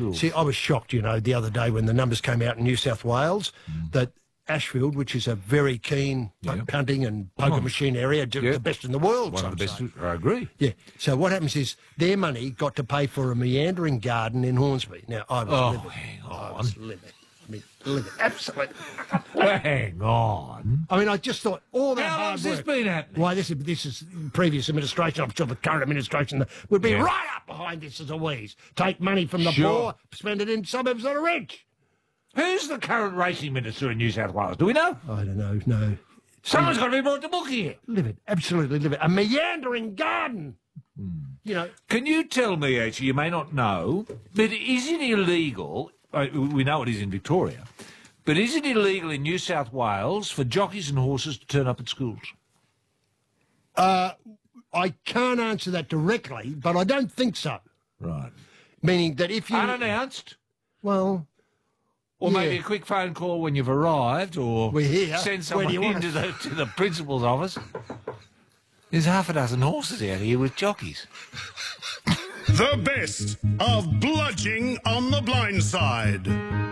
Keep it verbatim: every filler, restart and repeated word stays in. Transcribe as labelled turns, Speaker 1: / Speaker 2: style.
Speaker 1: schools.
Speaker 2: See, I was shocked, you know, the other day when the numbers came out in New South Wales mm. that Ashfield, which is a very keen yeah. punting and poker oh. machine area, yeah. the best in the world.
Speaker 1: One of the best,
Speaker 2: say.
Speaker 1: I agree.
Speaker 2: Yeah. So what happens is their money got to pay for a meandering garden in Hornsby. Now, I was
Speaker 1: oh,
Speaker 2: livid.
Speaker 1: hang on.
Speaker 2: I was livid. I mean, livid. Absolutely.
Speaker 1: Hang on.
Speaker 2: I mean, I just thought all that
Speaker 1: How
Speaker 2: hard
Speaker 1: long's
Speaker 2: work.
Speaker 1: this been happening?
Speaker 2: Why, this is, this is previous administration. I'm sure the current administration would be yeah. right up behind this as a wheeze. Take money from the
Speaker 1: sure.
Speaker 2: poor, spend it in suburbs that are rich.
Speaker 1: Who's the current racing minister in New South Wales? Do we know?
Speaker 2: I don't know, no.
Speaker 1: Someone's got to be brought to book here.
Speaker 2: Livid, absolutely livid. A meandering garden. Hmm. You know.
Speaker 1: Can you tell me, actually, you may not know, but is it illegal, we know it is in Victoria, but is it illegal in New South Wales for jockeys and horses to turn up at schools?
Speaker 2: Uh, I can't answer that directly, but I don't think so.
Speaker 1: Right.
Speaker 2: Meaning that if you...
Speaker 1: Unannounced?
Speaker 2: Well...
Speaker 1: Or
Speaker 2: yeah.
Speaker 1: maybe a quick phone call when you've arrived, or
Speaker 2: We're here.
Speaker 1: send someone into the, to the principal's office. There's half a dozen horses out here with jockeys.
Speaker 3: The best of bludging on the blind side.